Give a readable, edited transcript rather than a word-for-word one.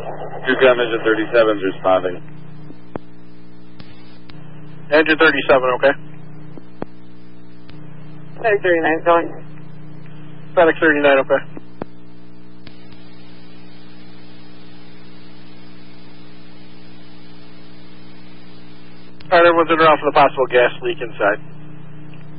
2Com engine 37's responding. Engine 37, okay. FedEx 39 going. FedEx 39, okay. Alright, everyone's in around for the possible gas leak inside.